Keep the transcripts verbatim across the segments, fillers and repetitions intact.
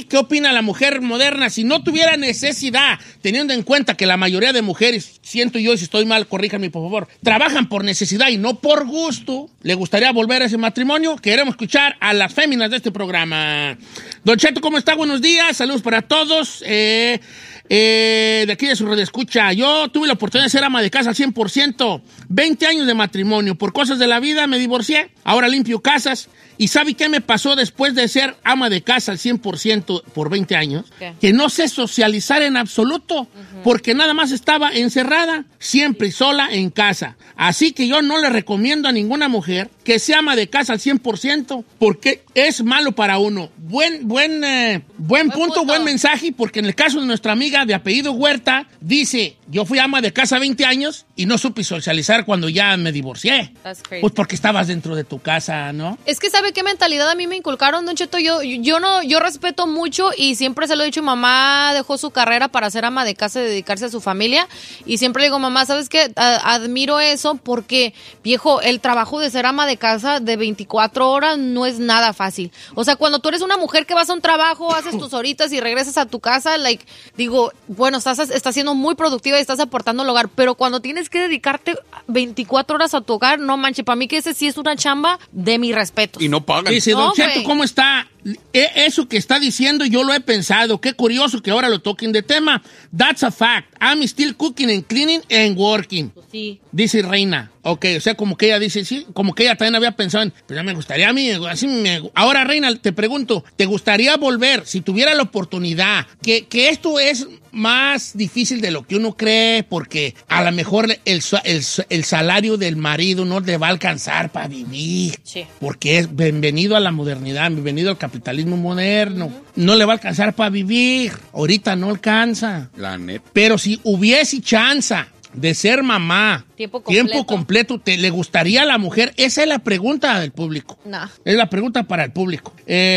ti, ¿qué opina la mujer moderna? Si no tuviera necesidad, teniendo en cuenta que la mayoría de mujeres, siento yo, si estoy mal, corríjanme por favor, trabajan por necesidad y no por gusto, ¿le gustaría volver a ese matrimonio? Queremos escuchar a las féminas de este programa. Don Cheto, ¿cómo está? Buenos días, saludos para todos. Eh... Eh, de aquí de su radioescucha. Yo tuve la oportunidad de ser ama de casa al cien por ciento. veinte años de matrimonio. Por cosas de la vida me divorcié. Ahora limpio casas. ¿Y sabe qué me pasó después de ser ama de casa al cien por ciento por veinte años? ¿Qué? Que no sé socializar en absoluto. Uh-huh. Porque nada más estaba encerrada, siempre sola en casa. Así que yo no le recomiendo a ninguna mujer que sea ama de casa al cien por ciento. Porque es malo para uno. Buen, buen, eh, buen, buen punto, punto, buen mensaje. Porque en el caso de nuestra amiga de apellido Huerta, dice, yo fui ama de casa veinte años y no supe socializar cuando ya me divorcié. Pues porque estabas dentro de tu casa, ¿no? Es que ¿sabe qué mentalidad a mí me inculcaron, Don Cheto? Yo, yo no, yo respeto mucho y siempre se lo he dicho, mamá dejó su carrera para ser ama de casa y dedicarse a su familia. Y siempre le digo, mamá, ¿sabes qué? A- admiro eso porque, viejo, el trabajo de ser ama de casa de veinticuatro horas no es nada fácil. O sea, cuando tú eres una mujer que vas a un trabajo, haces tus horitas y regresas a tu casa, like, digo, bueno, estás, estás siendo muy productiva y estás aportando al hogar, pero cuando tienes que dedicarte veinticuatro horas a tu hogar, no manches, para mí que ese sí es una chamba de mi respeto. Y no pagan. Dice, No, Don Cheto, güey. ¿cómo está? E- Eso que está diciendo yo lo he pensado. Qué curioso que ahora lo toquen de tema. That's a fact. I'm still cooking and cleaning and working. Sí. Dice Reina. Ok, o sea, como que ella dice, sí, como que ella también había pensado en, pues ya me gustaría a mí, así me... Ahora, Reina, te pregunto, ¿te gustaría volver, si tuviera la oportunidad, que, que esto es más difícil de lo que uno cree, porque a lo mejor el, el, el salario del marido no le va a alcanzar para vivir? Sí. Porque es bienvenido a la modernidad, bienvenido al capitalismo moderno. Uh-huh. No le va a alcanzar para vivir. Ahorita no alcanza. La neta. Pero si hubiese chance de ser mamá, tiempo completo, tiempo completo ¿te, ¿le gustaría a la mujer? Esa es la pregunta del público. No. Es la pregunta para el público.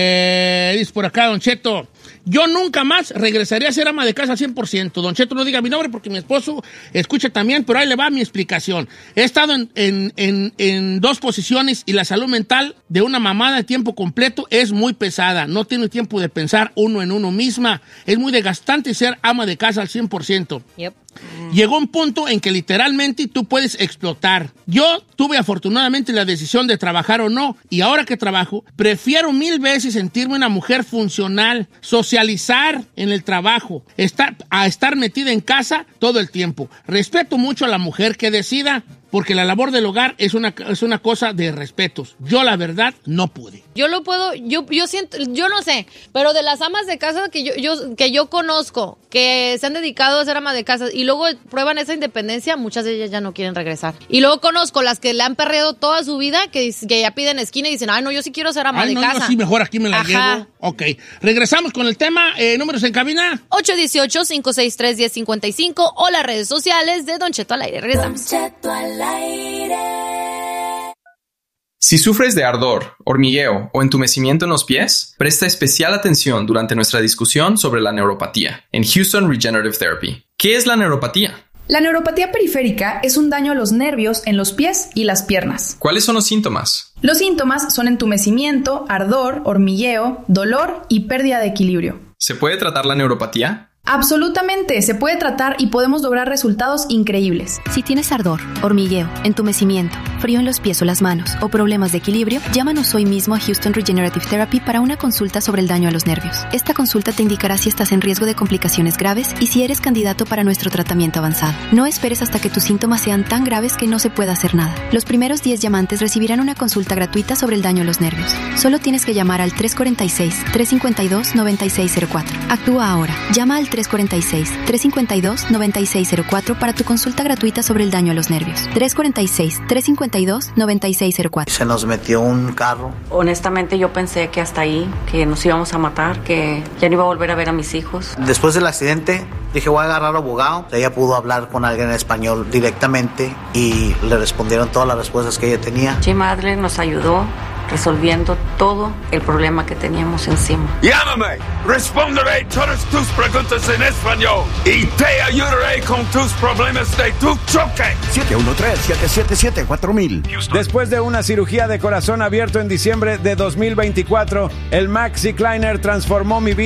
Eh, dice por acá, Don Cheto, yo nunca más regresaría a ser ama de casa al cien por ciento. Don Cheto, no diga mi nombre porque mi esposo escucha también, pero ahí le va mi explicación. He estado en, en, en, en dos posiciones y la salud mental de una mamá de tiempo completo es muy pesada. No tiene tiempo de pensar uno en uno misma. Es muy desgastante ser ama de casa al cien por ciento. Yep. Llegó un punto en que literalmente tú puedes explotar. Yo tuve afortunadamente la decisión de trabajar o no, y ahora que trabajo, prefiero mil veces sentirme una mujer funcional, socializar en el trabajo, estar, a estar metida en casa todo el tiempo. Respeto mucho a la mujer que decida, porque la labor del hogar es una, es una cosa de respetos. Yo, la verdad, no pude. Yo lo puedo, yo, yo siento, yo no sé, pero de las amas de casa que yo, yo, que yo conozco, que se han dedicado a ser amas de casa y luego prueban esa independencia, muchas de ellas ya no quieren regresar. Y luego conozco las que le han perreado toda su vida, que, que ya piden esquina y dicen, ay, no, yo sí quiero ser ama ay, de no, casa. Yo sí, mejor aquí me la Ajá. llevo. Ok, regresamos con el tema. Eh, números en cabina. ocho uno ocho, cinco seis tres, uno cero cinco cinco o las redes sociales de Don Cheto al aire. Regresamos. Don Cheto al aire. Si sufres de ardor, hormigueo o entumecimiento en los pies, presta especial atención durante nuestra discusión sobre la neuropatía en Houston Regenerative Therapy. ¿Qué es la neuropatía? La neuropatía periférica es un daño a los nervios en los pies y las piernas. ¿Cuáles son los síntomas? Los síntomas son entumecimiento, ardor, hormigueo, dolor y pérdida de equilibrio. ¿Se puede tratar la neuropatía? Absolutamente, se puede tratar y podemos lograr resultados increíbles. Si tienes ardor, hormigueo, entumecimiento, frío en los pies o las manos o problemas de equilibrio, llámanos hoy mismo a Houston Regenerative Therapy para una consulta sobre el daño a los nervios. Esta consulta te indicará si estás en riesgo de complicaciones graves y si eres candidato para nuestro tratamiento avanzado. No esperes hasta que tus síntomas sean tan graves que no se pueda hacer nada. Los primeros diez llamantes recibirán una consulta gratuita sobre el daño a los nervios. Solo tienes que llamar al tres cuatro seis, tres cinco dos, nueve seis cero cuatro. Actúa ahora. Llama al tres cuatro seis, tres cinco dos, nueve seis cero cuatro para tu consulta gratuita sobre el daño a los nervios. tres cuatro seis, tres cinco dos, nueve seis cero cuatro. Se nos metió un carro. Honestamente yo pensé que hasta ahí, que nos íbamos a matar, que ya no iba a volver a ver a mis hijos. Después del accidente dije voy a agarrar abogado. Ella pudo hablar con alguien en español directamente y le respondieron todas las respuestas que ella tenía. Jim Adler nos ayudó resolviendo todo el problema que teníamos encima. Llámame, responderé todas tus preguntas en español y te ayudaré con tus problemas de tu choque. siete uno tres, siete siete siete, cuatro mil. Después de una cirugía de corazón abierto en diciembre de dos mil veinticuatro, el Maxi Kleiner transformó mi vida.